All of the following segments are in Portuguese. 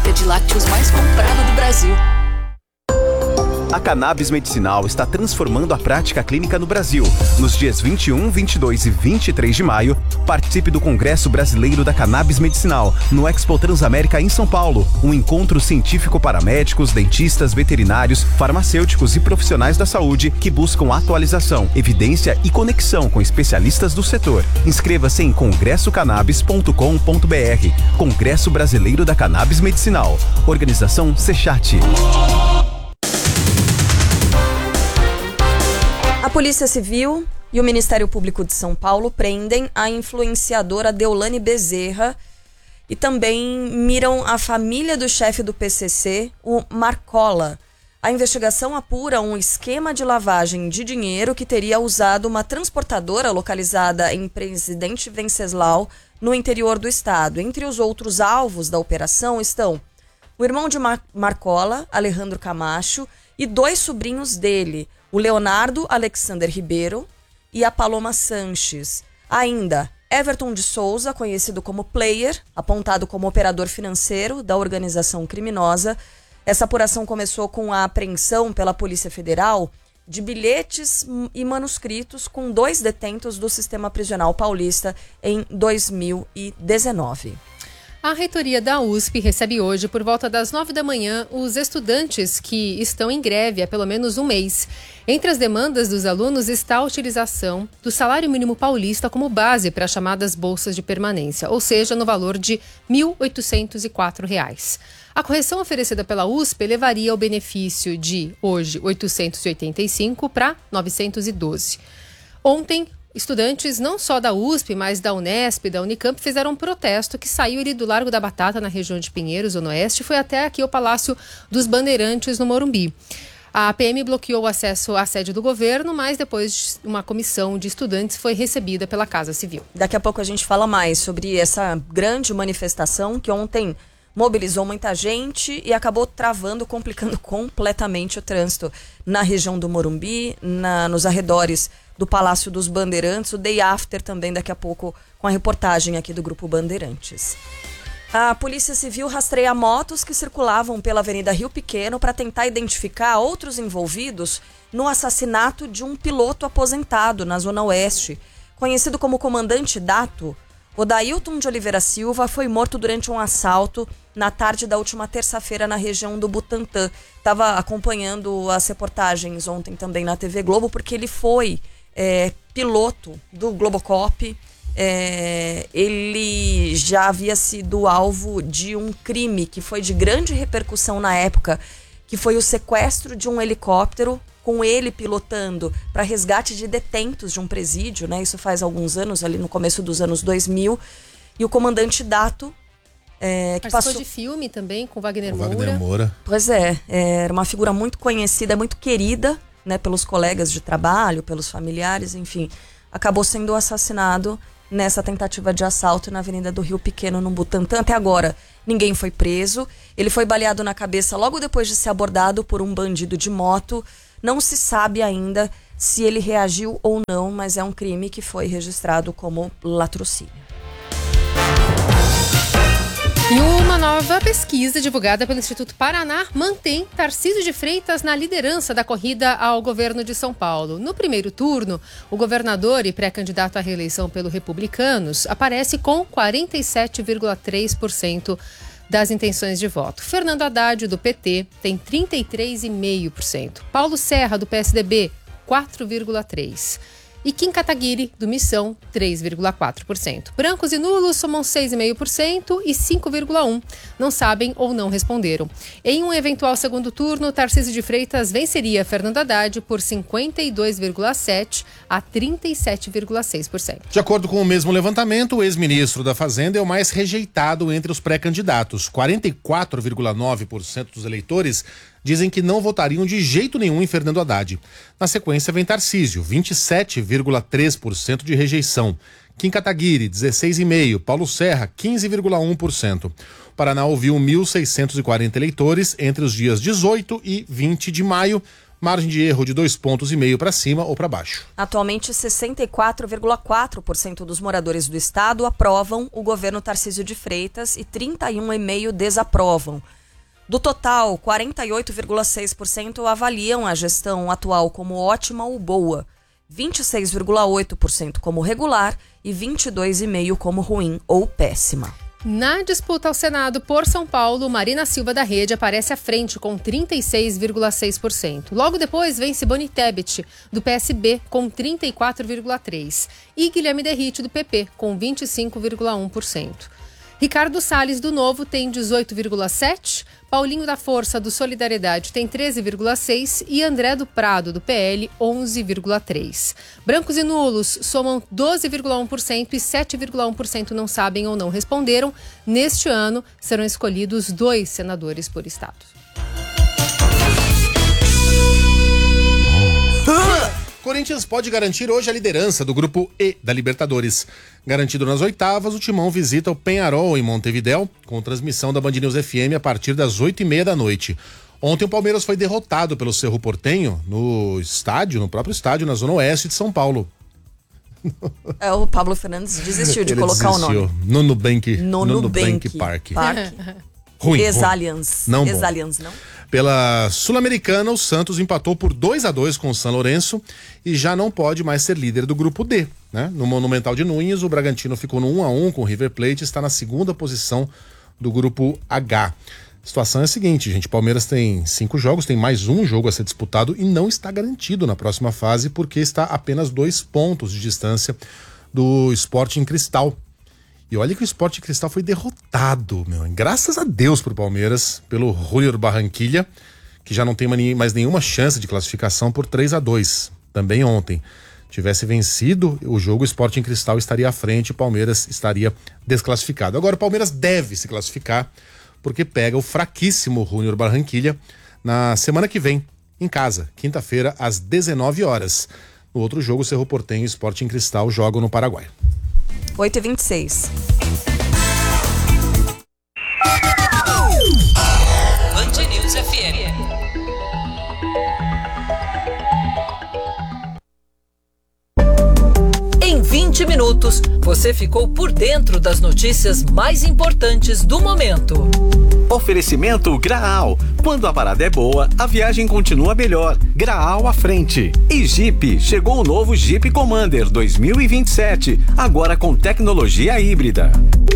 marca de lácteos mais comprada do Brasil. A cannabis medicinal está transformando a prática clínica no Brasil. Nos dias 21, 22 e 23 de maio, participe do Congresso Brasileiro da Cannabis Medicinal, no Expo Transamérica em São Paulo. Um encontro científico para médicos, dentistas, veterinários, farmacêuticos e profissionais da saúde que buscam atualização, evidência e conexão com especialistas do setor. Inscreva-se em congressocannabis.com.br. Congresso Brasileiro da Cannabis Medicinal. Organização Sechat. A Polícia Civil e o Ministério Público de São Paulo prendem a influenciadora Deolane Bezerra e também miram a família do chefe do PCC, o Marcola. A investigação apura um esquema de lavagem de dinheiro que teria usado uma transportadora localizada em Presidente Venceslau, no interior do estado. Entre os outros alvos da operação estão o irmão de Marcola, Alejandro Camacho, e 2 sobrinhos dele, o Leonardo Alexander Ribeiro e a Paloma Sanches. Ainda, Everton de Souza, conhecido como Player, apontado como operador financeiro da organização criminosa. Essa apuração começou com a apreensão pela Polícia Federal de bilhetes e manuscritos com 2 detentos do Sistema Prisional Paulista em 2019. A reitoria da USP recebe hoje, por volta das 9 da manhã, os estudantes que estão em greve há pelo menos um mês. Entre as demandas dos alunos está a utilização do salário mínimo paulista como base para as chamadas bolsas de permanência, ou seja, no valor de R$ 1.804. A correção oferecida pela USP levaria o benefício de, hoje, 885 para 912. Ontem, estudantes não só da USP, mas da Unesp e da Unicamp fizeram um protesto que saiu ali do Largo da Batata, na região de Pinheiros, Zona Oeste, e foi até aqui ao Palácio dos Bandeirantes, no Morumbi. A PM bloqueou o acesso à sede do governo, mas depois uma comissão de estudantes foi recebida pela Casa Civil. Daqui a pouco a gente fala mais sobre essa grande manifestação que ontem mobilizou muita gente e acabou travando, complicando completamente o trânsito na região do Morumbi, nos arredores do Palácio dos Bandeirantes. O Day After também daqui a pouco com a reportagem aqui do Grupo Bandeirantes. A Polícia Civil rastreia motos que circulavam pela Avenida Rio Pequeno para tentar identificar outros envolvidos no assassinato de um piloto aposentado na Zona Oeste. Conhecido como Comandante Dato, Odailton de Oliveira Silva foi morto durante um assalto na tarde da última terça-feira na região do Butantã. Estava acompanhando as reportagens ontem também na TV Globo, porque ele foi piloto do Globocop. Ele já havia sido alvo de um crime que foi de grande repercussão na época, que foi o sequestro de um helicóptero, com ele pilotando para resgate de detentos de um presídio, né? Isso faz alguns anos, ali no começo dos anos 2000. E o Comandante Dato, que passou de filme também, com Wagner Moura. Pois era uma figura muito conhecida, muito querida, né, pelos colegas de trabalho, pelos familiares, enfim. Acabou sendo assassinado nessa tentativa de assalto na Avenida do Rio Pequeno, no Butantã. Até agora, ninguém foi preso. Ele foi baleado na cabeça logo depois de ser abordado por um bandido de moto. Não se sabe ainda se ele reagiu ou não, mas é um crime que foi registrado como latrocínio. E uma nova pesquisa divulgada pelo Instituto Paraná mantém Tarcísio de Freitas na liderança da corrida ao governo de São Paulo. No primeiro turno, o governador e pré-candidato à reeleição pelo Republicanos aparece com 47,3% das intenções de voto. Fernando Haddad, do PT, tem 33,5%. Paulo Serra, do PSDB, 4,3%. E Kim Kataguiri, do Missão, 3,4%. Brancos e nulos somam 6,5% e 5,1% não sabem ou não responderam. Em um eventual segundo turno, Tarcísio de Freitas venceria Fernando Haddad por 52,7% a 37,6%. De acordo com o mesmo levantamento, o ex-ministro da Fazenda é o mais rejeitado entre os pré-candidatos. 44,9% dos eleitores dizem que não votariam de jeito nenhum em Fernando Haddad. Na sequência vem Tarcísio, 27,3% de rejeição. Kim Kataguiri, 16,5%. Paulo Serra, 15,1%. O Paraná ouviu 1.640 eleitores entre os dias 18 e 20 de maio, margem de erro de 2,5 pontos para cima ou para baixo. Atualmente, 64,4% dos moradores do estado aprovam o governo Tarcísio de Freitas e 31,5% desaprovam. Do total, 48,6% avaliam a gestão atual como ótima ou boa, 26,8% como regular e 22,5% como ruim ou péssima. Na disputa ao Senado por São Paulo, Marina Silva da Rede aparece à frente com 36,6%. Logo depois vem Simone Tebet, do PSB, com 34,3%. E Guilherme Derrite, do PP, com 25,1%. Ricardo Salles, do Novo, tem 18,7%. Paulinho da Força, do Solidariedade, tem 13,6% e André do Prado, do PL, 11,3%. Brancos e nulos somam 12,1% e 7,1% não sabem ou não responderam. Neste ano, serão escolhidos 2 senadores por estado. Corinthians pode garantir hoje a liderança do grupo E da Libertadores. Garantido nas oitavas, o Timão visita o Peñarol em Montevidéu, com transmissão da Band News FM a partir das 8h30 da noite. Ontem o Palmeiras foi derrotado pelo Cerro Porteño no próprio estádio, na zona oeste de São Paulo. O Pablo Fernandes desistiu de colocar o nome. No Nubank Park. Ruim. Ex-Allianz. Não bom. Ex-Allianz, não? Pela Sul-Americana, o Santos empatou por 2-2 com o São Lourenço e já não pode mais ser líder do grupo D, né? No Monumental de Nunes, o Bragantino ficou no 1-1 com o River Plate e está na segunda posição do grupo H. A situação é a seguinte, gente, Palmeiras tem 5 jogos, tem mais um jogo a ser disputado e não está garantido na próxima fase porque está a apenas 2 pontos de distância do Sporting Cristal. E olha que o Sporting Cristal foi derrotado, graças a Deus pro Palmeiras, pelo Junior Barranquilla, que já não tem mais nenhuma chance de classificação por 3-2. Também ontem. Tivesse vencido o jogo, o Sporting Cristal estaria à frente, o Palmeiras estaria desclassificado. Agora o Palmeiras deve se classificar, porque pega o fraquíssimo Junior Barranquilla na semana que vem, em casa, quinta-feira, às 19 horas. No outro jogo, o Cerro Porteño e o Sporting Cristal jogam no Paraguai. 8h26. Band News FM. Em 20 minutos, você ficou por dentro das notícias mais importantes do momento. Oferecimento Graal. Quando a parada é boa, a viagem continua melhor. Graal à frente. E Jeep. Chegou o novo Jeep Commander 2027. Agora com tecnologia híbrida.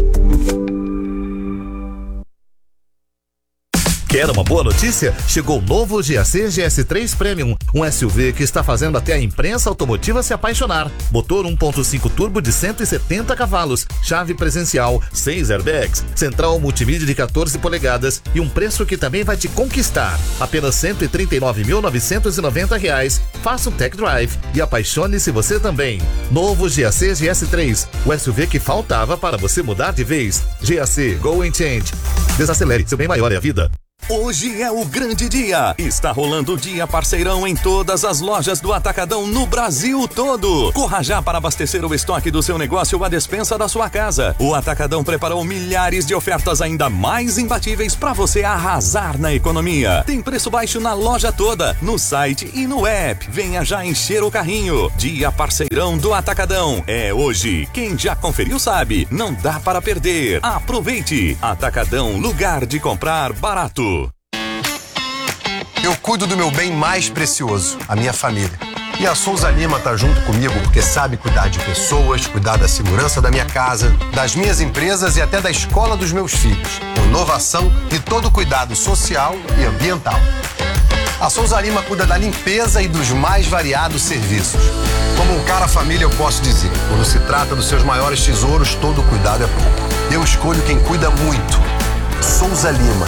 Quer uma boa notícia? Chegou o novo GAC GS3 Premium, um SUV que está fazendo até a imprensa automotiva se apaixonar. Motor 1.5 turbo de 170 cavalos, chave presencial, 6 airbags, central multimídia de 14 polegadas e um preço que também vai te conquistar. Apenas R$ 139.990. Faça um tech drive e apaixone-se você também. Novo GAC GS3, o SUV que faltava para você mudar de vez. GAC Go and Change. Desacelere, seu bem maior é a vida. Hoje é o grande dia. Está rolando o Dia Parceirão em todas as lojas do Atacadão no Brasil todo. Corra já para abastecer o estoque do seu negócio ou a despensa da sua casa. O Atacadão preparou milhares de ofertas ainda mais imbatíveis para você arrasar na economia. Tem preço baixo na loja toda, no site e no app. Venha já encher o carrinho. Dia Parceirão do Atacadão. É hoje. Quem já conferiu sabe. Não dá para perder. Aproveite. Atacadão, lugar de comprar barato. Eu cuido do meu bem mais precioso, a minha família. E a Souza Lima tá junto comigo porque sabe cuidar de pessoas, cuidar da segurança da minha casa, das minhas empresas e até da escola dos meus filhos. Com inovação e todo cuidado social e ambiental. A Souza Lima cuida da limpeza e dos mais variados serviços. Como um cara família, eu posso dizer, quando se trata dos seus maiores tesouros, todo cuidado é pouco. Eu escolho quem cuida muito. Souza Lima.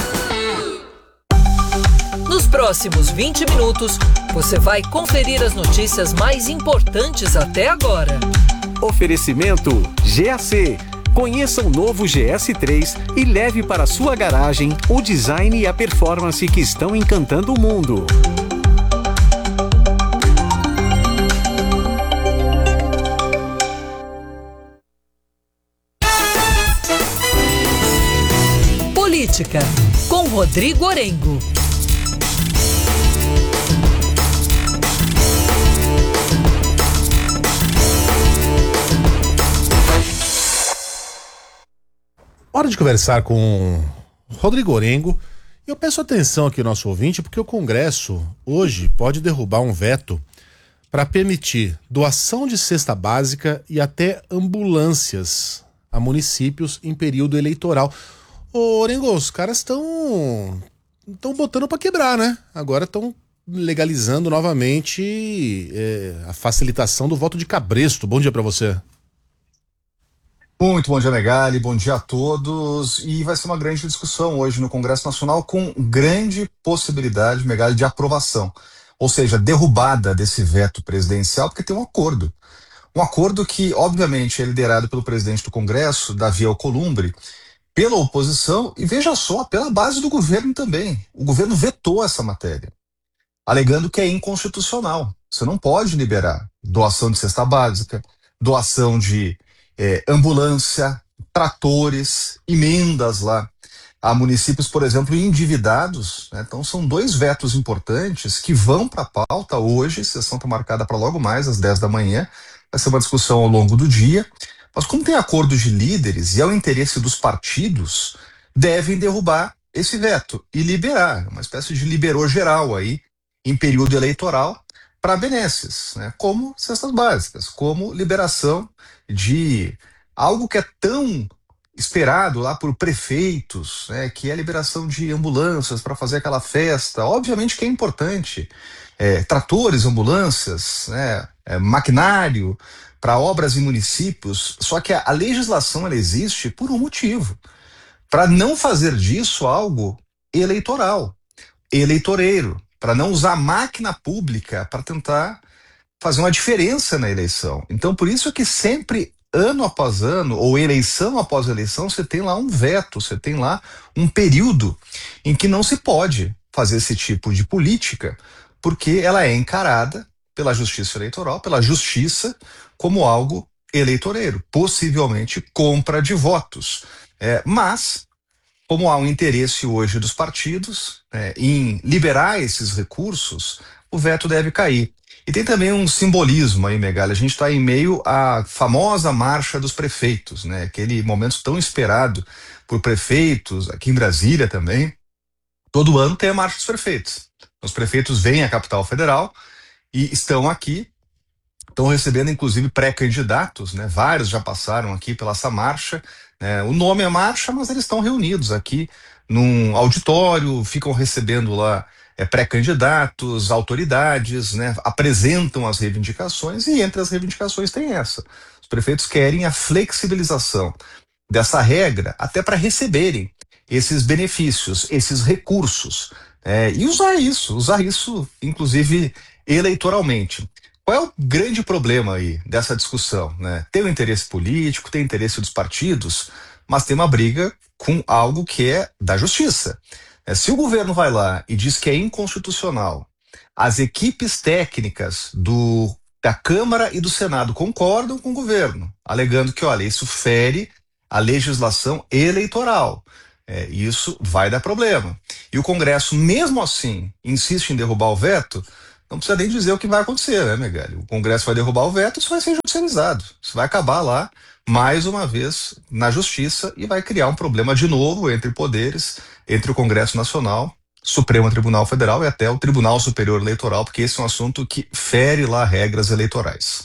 Nos próximos 20 minutos, você vai conferir as notícias mais importantes até agora. Oferecimento GAC. Conheça o novo GS3 e leve para sua garagem o design e a performance que estão encantando o mundo. Política, com Rodrigo Orengo. Hora de conversar com Rodrigo Orengo. Eu peço atenção aqui ao nosso ouvinte, porque o Congresso hoje pode derrubar um veto para permitir doação de cesta básica e até ambulâncias a municípios em período eleitoral. Ô, Orengo, os caras estão botando para quebrar, né? Agora estão legalizando novamente a facilitação do voto de cabresto. Bom dia para você. Muito bom dia, Megali, bom dia a todos. E vai ser uma grande discussão hoje no Congresso Nacional com grande possibilidade, Megali, de aprovação. Ou seja, derrubada desse veto presidencial, porque tem um acordo. Um acordo que, obviamente, é liderado pelo presidente do Congresso, Davi Alcolumbre, pela oposição e, veja só, pela base do governo também. O governo vetou essa matéria, alegando que é inconstitucional. Você não pode liberar doação de cesta básica, doação de ambulância, tratores, emendas lá a municípios, por exemplo, endividados, né? Então são dois vetos importantes que vão para a pauta hoje. A sessão está marcada para logo mais às 10 da manhã, vai ser uma discussão ao longo do dia, mas como tem acordos de líderes e é o interesse dos partidos, devem derrubar esse veto e liberar, uma espécie de liberou geral aí em período eleitoral para benesses, né? Como cestas básicas, como liberação de algo que é tão esperado lá por prefeitos, né, que é a liberação de ambulâncias para fazer aquela festa. Obviamente que é importante, tratores, ambulâncias, né, maquinário para obras em municípios, só que a legislação ela existe por um motivo, para não fazer disso algo eleitoral, eleitoreiro, para não usar a máquina pública para tentar fazer uma diferença na eleição. Então, por isso que sempre, ano após ano, ou eleição após eleição, você tem lá um veto, você tem lá um período em que não se pode fazer esse tipo de política, porque ela é encarada pela justiça eleitoral, pela justiça, como algo eleitoreiro, possivelmente compra de votos. Mas, como há um interesse hoje dos partidos em liberar esses recursos, o veto deve cair. E tem também um simbolismo aí, Megali. A gente está em meio à famosa marcha dos prefeitos, né? Aquele momento tão esperado por prefeitos, aqui em Brasília também. Todo ano tem a marcha dos prefeitos. Os prefeitos vêm à capital federal e estão aqui, estão recebendo inclusive pré-candidatos, né? Vários já passaram aqui pela essa marcha. O nome é marcha, mas eles estão reunidos aqui num auditório, ficam recebendo lá pré-candidatos, autoridades, né, apresentam as reivindicações e entre as reivindicações tem essa. Os prefeitos querem a flexibilização dessa regra até para receberem esses benefícios, esses recursos, e usar isso, inclusive eleitoralmente. Qual é o grande problema aí dessa discussão, né? Tem o interesse político, tem o interesse dos partidos, mas tem uma briga com algo que é da justiça. Se o governo vai lá e diz que é inconstitucional, as equipes técnicas da Câmara e do Senado concordam com o governo, alegando que, olha, isso fere a legislação eleitoral. Isso vai dar problema. E o Congresso, mesmo assim, insiste em derrubar o veto, não precisa nem dizer o que vai acontecer, né, Megali? O Congresso vai derrubar o veto, isso vai ser judicializado. Isso vai acabar lá, mais uma vez, na justiça e vai criar um problema de novo entre poderes, entre o Congresso Nacional, Supremo Tribunal Federal e até o Tribunal Superior Eleitoral, porque esse é um assunto que fere lá regras eleitorais.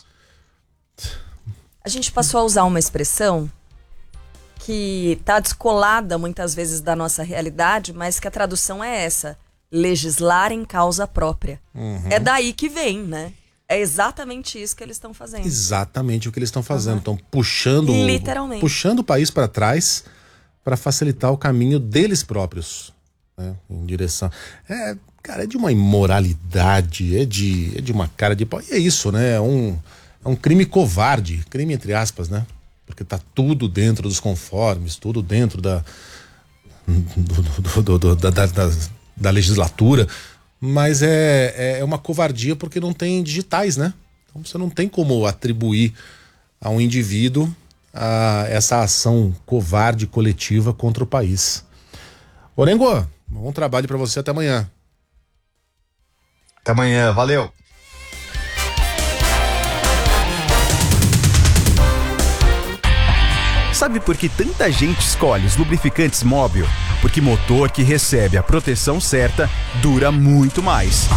A gente passou a usar uma expressão que está descolada muitas vezes da nossa realidade, mas que a tradução é essa: legislar em causa própria. É daí que vem, né? É exatamente isso que eles estão fazendo. Exatamente o que eles estão fazendo. Estão puxando o país para trás para facilitar o caminho deles próprios, né? Em direção. Cara, é de uma imoralidade, é de uma cara de pau. E é isso, né? É um crime covarde, crime entre aspas, né? Porque tá tudo dentro dos conformes, tudo dentro da legislatura, mas é uma covardia porque não tem digitais, né? Então você não tem como atribuir a um indivíduo essa ação covarde coletiva contra o país. Orengo, bom trabalho para você, até amanhã. Até amanhã, valeu. Sabe por que tanta gente escolhe os lubrificantes Móbil? Porque motor que recebe a proteção certa dura muito mais.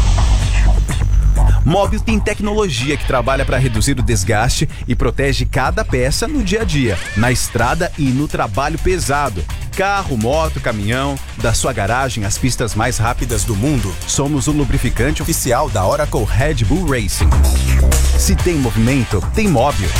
Móbil tem tecnologia que trabalha para reduzir o desgaste e protege cada peça no dia a dia, na estrada e no trabalho pesado. Carro, moto, caminhão, da sua garagem às pistas mais rápidas do mundo, somos o lubrificante oficial da Oracle Red Bull Racing. Se tem movimento, tem Móbil.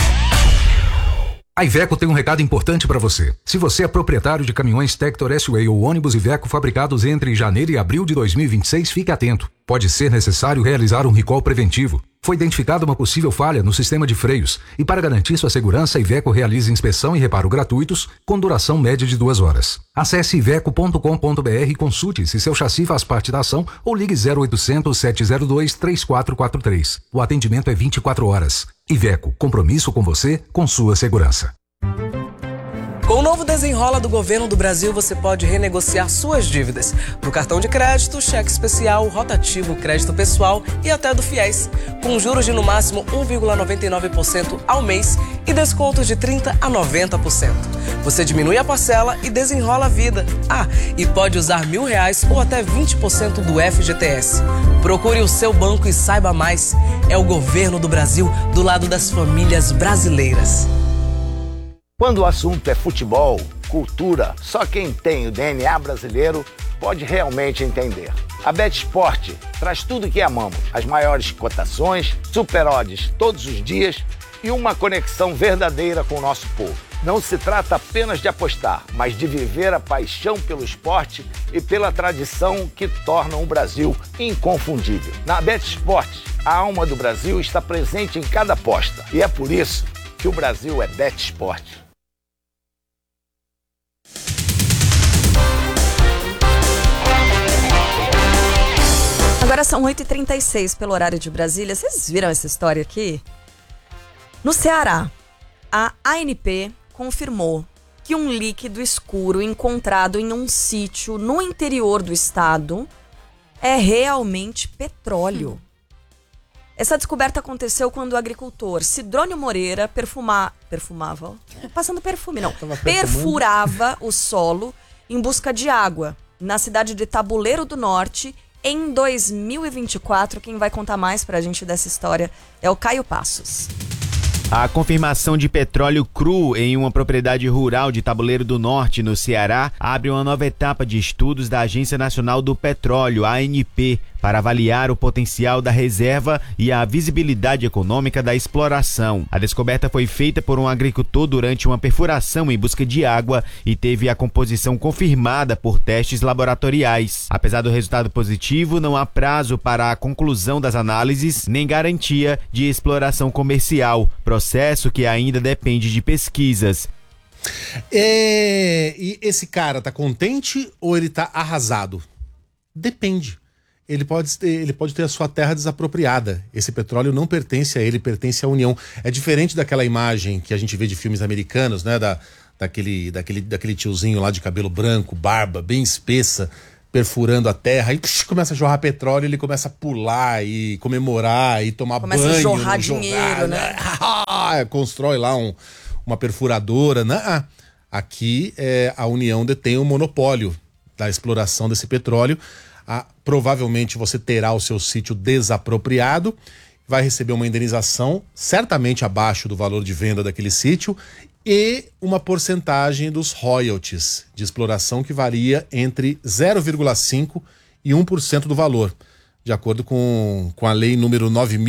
A Iveco tem um recado importante para você. Se você é proprietário de caminhões Tector S-Way ou ônibus Iveco fabricados entre janeiro e abril de 2026, fique atento. Pode ser necessário realizar um recall preventivo. Foi identificada uma possível falha no sistema de freios e, para garantir sua segurança, a Iveco realiza inspeção e reparo gratuitos com duração média de 2 horas. Acesse iveco.com.br e consulte se seu chassi faz parte da ação ou ligue 0800 702 3443. O atendimento é 24 horas. Iveco, compromisso com você, com sua segurança. Com o novo Desenrola do Governo do Brasil, você pode renegociar suas dívidas no cartão de crédito, cheque especial, rotativo, crédito pessoal e até do FIES, com juros de no máximo 1,99% ao mês e descontos de 30% a 90%. Você diminui a parcela e desenrola a vida. E pode usar R$1.000 ou até 20% do FGTS. Procure o seu banco e saiba mais. É o Governo do Brasil do lado das famílias brasileiras. Quando o assunto é futebol, cultura, só quem tem o DNA brasileiro pode realmente entender. A BetSport traz tudo o que amamos, as maiores cotações, super odds todos os dias e uma conexão verdadeira com o nosso povo. Não se trata apenas de apostar, mas de viver a paixão pelo esporte e pela tradição que tornam o Brasil inconfundível. Na BetSport, a alma do Brasil está presente em cada aposta e é por isso que o Brasil é BetSport. Agora são 8h36 pelo horário de Brasília. Vocês viram essa história aqui? No Ceará, a ANP confirmou que um líquido escuro encontrado em um sítio no interior do estado é realmente petróleo. Essa descoberta aconteceu quando o agricultor Sidrônio Moreira perfumava o solo em busca de água na cidade de Tabuleiro do Norte em 2024. Quem vai contar mais pra gente dessa história é o Caio Passos. A confirmação de petróleo cru em uma propriedade rural de Tabuleiro do Norte, no Ceará, abre uma nova etapa de estudos da Agência Nacional do Petróleo, ANP, para avaliar o potencial da reserva e a visibilidade econômica da exploração. A descoberta foi feita por um agricultor durante uma perfuração em busca de água e teve a composição confirmada por testes laboratoriais. Apesar do resultado positivo, não há prazo para a conclusão das análises nem garantia de exploração comercial, processo que ainda depende de pesquisas. E esse cara tá contente ou ele tá arrasado? Depende. Ele pode ter a sua terra desapropriada. Esse petróleo não pertence a ele, pertence à União. É diferente daquela imagem que a gente vê de filmes americanos, né? Daquele tiozinho lá de cabelo branco, barba bem espessa, perfurando a terra, e começa a jorrar petróleo, ele começa a pular e comemorar e tomar banho. Começa a jorrar dinheiro, né? Constrói lá uma perfuradora, né? Aqui a União detém o monopólio da exploração desse petróleo. Provavelmente você terá o seu sítio desapropriado, vai receber uma indenização certamente abaixo do valor de venda daquele sítio e uma porcentagem dos royalties de exploração que varia entre 0,5% e 1% do valor, de acordo com a lei número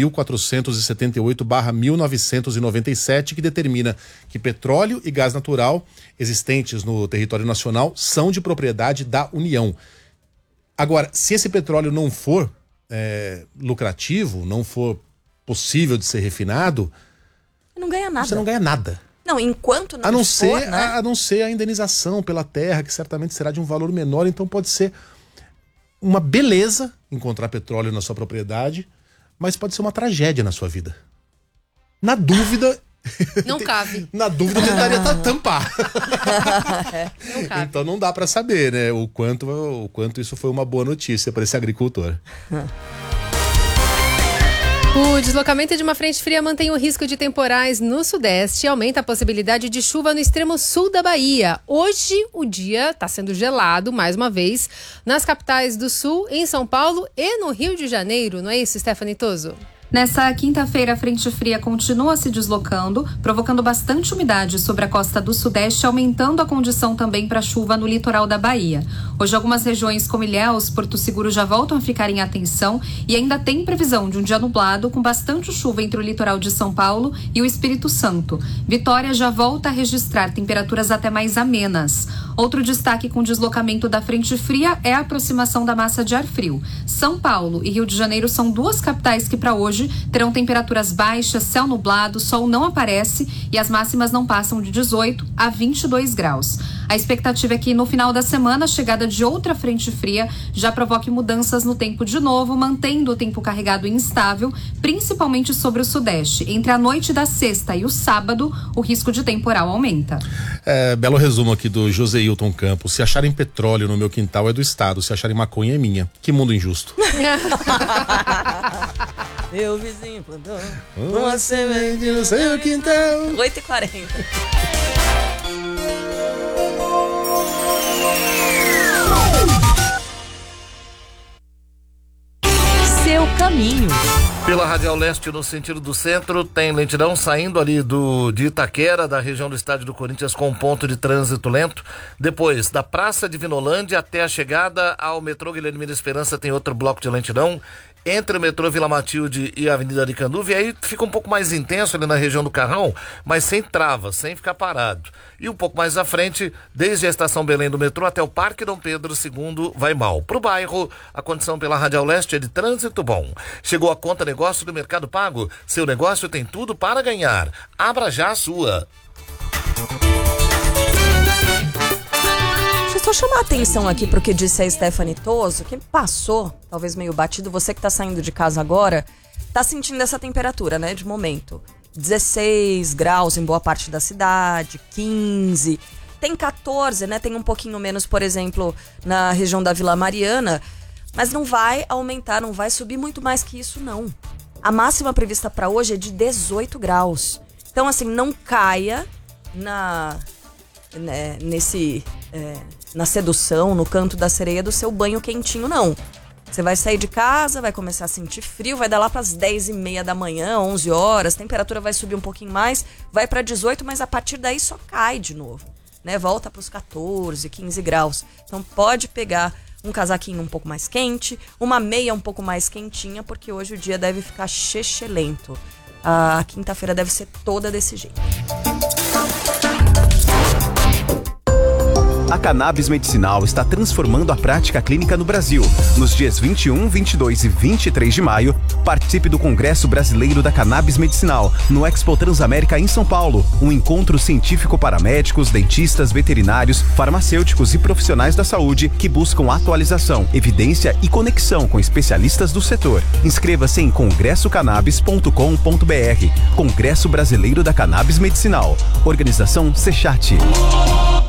9.478/1997, que determina que petróleo e gás natural existentes no território nacional são de propriedade da União. Agora, se esse petróleo não for lucrativo, não for possível de ser refinado, não ganha nada. Você não ganha nada. Não, enquanto não a não for, ser, né? a não ser a indenização pela terra, que certamente será de um valor menor, então pode ser uma beleza encontrar petróleo na sua propriedade, mas pode ser uma tragédia na sua vida. Na dúvida... Não cabe. Na dúvida, eu tentaria tampar. Não cabe. Então não dá pra saber, né? O quanto isso foi uma boa notícia para esse agricultor. O deslocamento de uma frente fria mantém o risco de temporais no sudeste e aumenta a possibilidade de chuva no extremo sul da Bahia. Hoje o dia está sendo gelado, mais uma vez, nas capitais do sul, em São Paulo e no Rio de Janeiro. Não é isso, Stephanie Toso? Nessa quinta-feira, a frente fria continua se deslocando, provocando bastante umidade sobre a costa do sudeste, aumentando a condição também para chuva no litoral da Bahia. Hoje, algumas regiões como Ilhéus, Porto Seguro já voltam a ficar em atenção e ainda tem previsão de um dia nublado com bastante chuva entre o litoral de São Paulo e o Espírito Santo. Vitória já volta a registrar temperaturas até mais amenas. Outro destaque com o deslocamento da frente fria é a aproximação da massa de ar frio. São Paulo e Rio de Janeiro são duas capitais que para hoje terão temperaturas baixas, céu nublado, sol não aparece e as máximas não passam de 18 a 22 graus. A expectativa é que no final da semana a chegada de outra frente fria já provoque mudanças no tempo de novo, mantendo o tempo carregado e instável, principalmente sobre o sudeste. Entre a noite da sexta e o sábado, o risco de temporal aumenta. Belo resumo aqui do José Hilton Campos. Se acharem petróleo no meu quintal é do estado, se acharem maconha é minha. Que mundo injusto. Meu vizinho plantou uma semente no seu quintal. 8h40. Seu caminho. Pela Radial Leste, no sentido do centro, tem lentidão saindo ali de Itaquera, da região do estádio do Corinthians, com ponto de trânsito lento. Depois, da Praça de Vinolândia até a chegada ao metrô Guilherme da Esperança, tem outro bloco de lentidão. Entre o metrô Vila Matilde e a Avenida Aricanduva, e aí fica um pouco mais intenso ali na região do Carrão, mas sem travas, sem ficar parado. E um pouco mais à frente, desde a estação Belém do metrô até o Parque Dom Pedro II, vai mal. Pro bairro, a condição pela Radial Leste é de trânsito bom. Chegou a conta negócio do Mercado Pago. Seu negócio tem tudo para ganhar. Abra já a sua. Deixa eu só chamar a atenção aqui pro que disse a Stephanie Toso, que passou, talvez meio batido, você que tá saindo de casa agora, tá sentindo essa temperatura, né, de momento. 16 graus em boa parte da cidade, 15, tem 14, né, tem um pouquinho menos, por exemplo, na região da Vila Mariana, mas não vai aumentar, não vai subir muito mais que isso, não. A máxima prevista para hoje é de 18 graus. Então, assim, não caia na sedução, no canto da sereia do seu banho quentinho, não. Você vai sair de casa, vai começar a sentir frio, vai dar lá para as 10h30 da manhã, 11 horas, a temperatura vai subir um pouquinho mais, vai para 18, mas a partir daí só cai de novo, né? Volta para os 14, 15 graus. Então pode pegar um casaquinho um pouco mais quente, uma meia um pouco mais quentinha, porque hoje o dia deve ficar chechelento. A quinta-feira deve ser toda desse jeito. A cannabis medicinal está transformando a prática clínica no Brasil. Nos dias 21, 22 e 23 de maio, participe do Congresso Brasileiro da Cannabis Medicinal, no Expo Transamérica em São Paulo. Um encontro científico para médicos, dentistas, veterinários, farmacêuticos e profissionais da saúde que buscam atualização, evidência e conexão com especialistas do setor. Inscreva-se em congressocannabis.com.br. Congresso Brasileiro da Cannabis Medicinal. Organização Sechat.